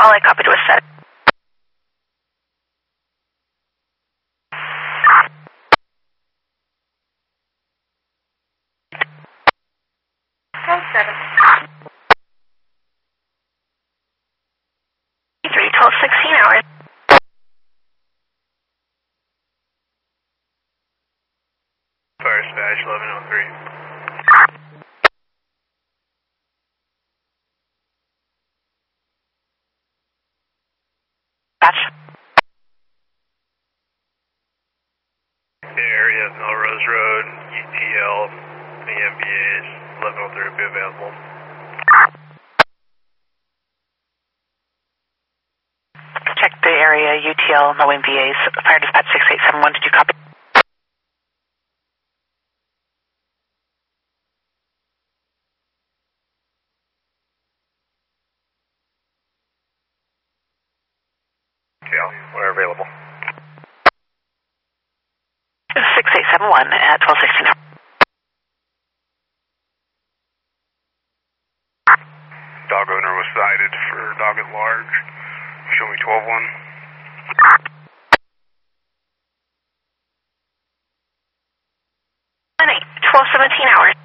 all I copied was set. Seven. 12, 16 hours. Fire Smash 1103. Batch. The area of Melrose Road, UTL, the MBAs, 1103 will be available. Check the area, UTL, no MVAs. Fire dispatch 6871, did you copy? UTL, we're available. 6871 at 1216. Dog owner was cited for dog at large. Show me 12-1. 12, 17 hours.